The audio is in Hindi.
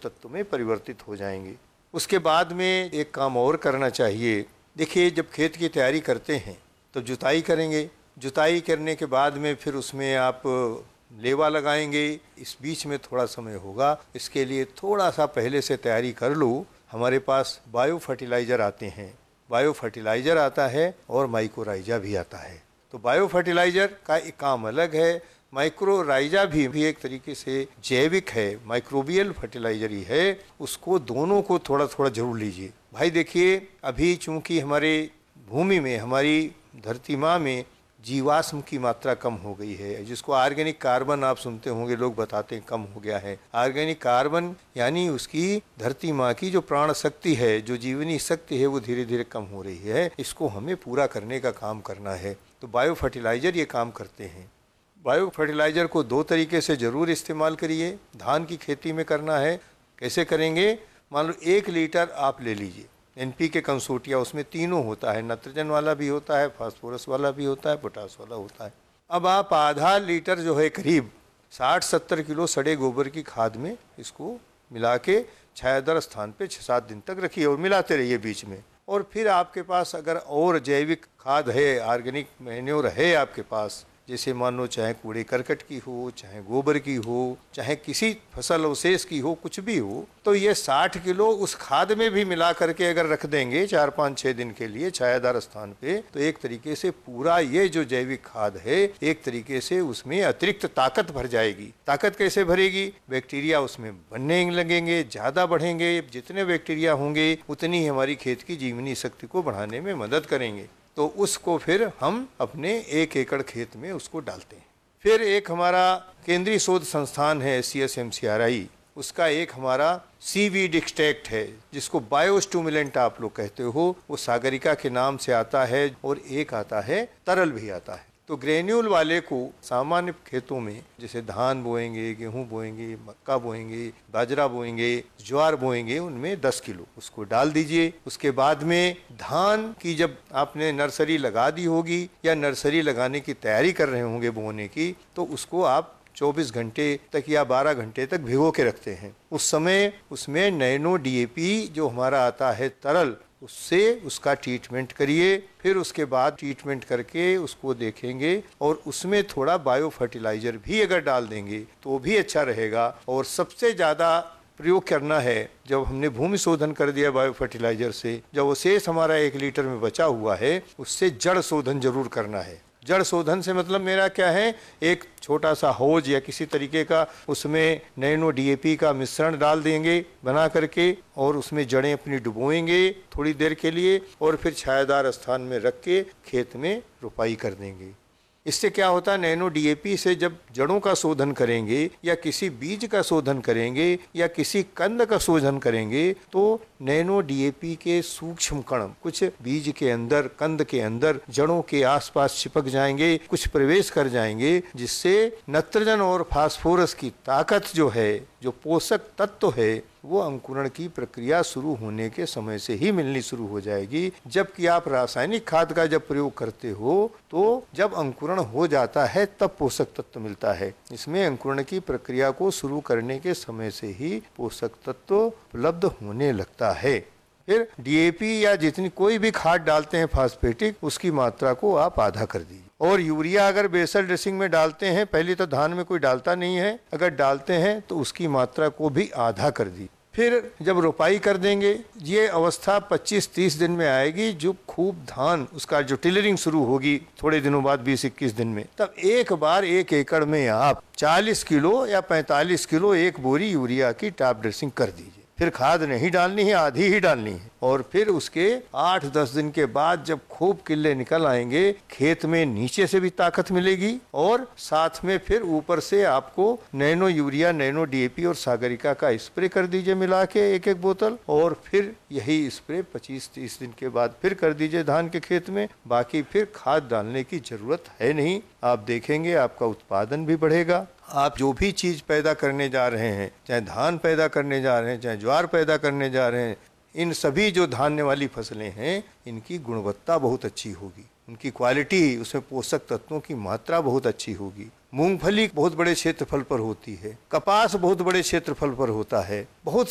तत्व में परिवर्तित हो जाएंगे। उसके बाद में एक काम और करना चाहिए। देखिए, जब खेत की तैयारी करते हैं तो जुताई करेंगे। जुताई करने के बाद में फिर उसमें आप लेवा लगाएंगे। इस बीच में थोड़ा समय होगा, इसके लिए थोड़ा सा पहले से तैयारी कर लो। हमारे पास बायो फर्टिलाइज़र आते हैं, बायो फर्टिलाइज़र आता है और माइक्रोराइजा भी आता है। तो बायो फर्टिलाइज़र का एक काम अलग है, माइक्रोराइजा भी एक तरीके से जैविक है, माइक्रोबियल फर्टिलाइज़र ही है। उसको दोनों को थोड़ा थोड़ा जरूर लीजिए। भाई देखिए, अभी चूंकि हमारे भूमि में, हमारी धरती माँ में जीवाश्म की मात्रा कम हो गई है, जिसको ऑर्गेनिक कार्बन आप सुनते होंगे, लोग बताते हैं कम हो गया है। ऑर्गेनिक कार्बन यानी उसकी धरती माँ की जो प्राण शक्ति है, जो जीवनी शक्ति है, वो धीरे धीरे कम हो रही है। इसको हमें पूरा करने का काम करना है। तो बायो फर्टिलाइज़र ये काम करते हैं। बायो फर्टिलाइज़र को दो तरीके से ज़रूर इस्तेमाल करिए। धान की खेती में करना है, कैसे करेंगे? मान लो 1 लीटर आप ले लीजिए NPK कंसोर्टिया, उसमें तीनों होता है, नाइट्रोजन वाला भी होता है, फास्फोरस वाला भी होता है, पोटास वाला होता है। अब आप आधा लीटर जो है करीब 60-70 किलो सड़े गोबर की खाद में इसको मिला के छायादार स्थान पे 6-7 दिन तक रखिए और मिलाते रहिए बीच में। और फिर आपके पास अगर और जैविक खाद है, ऑर्गेनिक मैन्योर है आपके पास, जैसे मान लो चाहे कूड़े करकट की हो, चाहे गोबर की हो, चाहे किसी फसल अवशेष की हो, कुछ भी हो, तो ये 60 किलो उस खाद में भी मिला करके अगर रख देंगे 4-5-6 दिन के लिए छायादार स्थान पे, तो एक तरीके से पूरा ये जो जैविक खाद है, एक तरीके से उसमें अतिरिक्त ताकत भर जाएगी। ताकत कैसे भरेगी? बैक्टीरिया उसमें बनने लगेंगे, ज़्यादा बढ़ेंगे। जितने बैक्टीरिया होंगे उतनी ही हमारी खेत की जीवनी शक्ति को बढ़ाने में मदद करेंगे। तो उसको फिर हम अपने 1 एकड़ खेत में उसको डालते हैं। फिर एक हमारा केंद्रीय शोध संस्थान है CSMCRI, उसका एक हमारा सीवीड एक्सट्रैक्ट है, जिसको बायोस्टिमुलेंट आप लोग कहते हो, वो सागरिका के नाम से आता है और एक आता है तरल भी आता है। तो ग्रेन्यूल वाले को सामान्य खेतों में, जैसे धान बोएंगे, गेहूं बोएंगे, मक्का बोएंगे, बाजरा बोएंगे, ज्वार बोएंगे, उनमें 10 किलो उसको डाल दीजिए। उसके बाद में धान की जब आपने नर्सरी लगा दी होगी या नर्सरी लगाने की तैयारी कर रहे होंगे बोने की, तो उसको आप 24 घंटे तक या 12 घंटे तक भिगो के रखते हैं। उस समय उसमें नैनो DAP जो हमारा आता है तरल, उससे उसका ट्रीटमेंट करिए। फिर उसके बाद ट्रीटमेंट करके उसको देखेंगे और उसमें थोड़ा बायो फर्टिलाइज़र भी अगर डाल देंगे तो भी अच्छा रहेगा। और सबसे ज़्यादा प्रयोग करना है, जब हमने भूमि शोधन कर दिया बायो फर्टिलाइज़र से, जब वो शेष हमारा 1 लीटर में बचा हुआ है, उससे जड़ शोधन जरूर करना है। जड़ शोधन से मतलब मेरा क्या है, एक छोटा सा हौज या किसी तरीके का उसमें नैनो DAP का मिश्रण डाल देंगे बना करके, और उसमें जड़ें अपनी डुबोएंगे थोड़ी देर के लिए, और फिर छायादार स्थान में रख के खेत में रोपाई कर देंगे। इससे क्या होता है, नैनो DAP से जब जड़ों का शोधन करेंगे या किसी बीज का शोधन करेंगे या किसी कंद का शोधन करेंगे, तो नैनो DAP के सूक्ष्म कण कुछ बीज के अंदर, कंद के अंदर, जड़ों के आसपास चिपक जाएंगे, कुछ प्रवेश कर जाएंगे, जिससे नाइट्रोजन और फास्फोरस की ताकत जो है, जो पोषक तत्व है, वो अंकुरण की प्रक्रिया शुरू होने के समय से ही मिलनी शुरू हो जाएगी। जबकि आप रासायनिक खाद का जब प्रयोग करते हो तो जब अंकुरण हो जाता है तब पोषक तत्व मिलता है। इसमें अंकुरण की प्रक्रिया को शुरू करने के समय से ही पोषक तत्व उपलब्ध होने लगता है। फिर DAP या जितनी कोई भी खाद डालते हैं फास्फेटिक, उसकी मात्रा को आप आधा कर दीजिए। और यूरिया अगर बेसल ड्रेसिंग में डालते हैं, पहले तो धान में कोई डालता नहीं है, अगर डालते हैं तो उसकी मात्रा को भी आधा कर दी। फिर जब रोपाई कर देंगे, ये अवस्था 25-30 दिन में आएगी, जो खूब धान उसका जो टिलरिंग शुरू होगी थोड़े दिनों बाद 20-21 दिन में, तब एक बार 1 एकड़ में आप 40 किलो या 45 किलो 1 बोरी यूरिया की टॉप ड्रेसिंग कर दीजिए। फिर खाद नहीं डालनी है, आधी ही डालनी है। और फिर उसके 8-10 दिन के बाद जब खूब किल्ले निकल आएंगे, खेत में नीचे से भी ताकत मिलेगी और साथ में फिर ऊपर से आपको नैनो यूरिया, नैनो DAP और सागरिका का स्प्रे कर दीजिए मिला के 1-1 बोतल। और फिर यही स्प्रे 25-30 दिन के बाद फिर कर दीजिए धान के खेत में। बाकी फिर खाद डालने की जरूरत है नहीं। आप देखेंगे आपका उत्पादन भी बढ़ेगा। आप जो भी चीज पैदा करने जा रहे हैं, चाहे धान पैदा करने जा रहे हैं, चाहे ज्वार पैदा करने जा रहे हैं, इन सभी जो धान्य वाली फसलें हैं, इनकी गुणवत्ता बहुत अच्छी होगी, उनकी क्वालिटी, उसमें पोषक तत्वों की मात्रा बहुत अच्छी होगी। मूंगफली बहुत बड़े क्षेत्रफल पर होती है, कपास बहुत बड़े क्षेत्रफल पर होता है, बहुत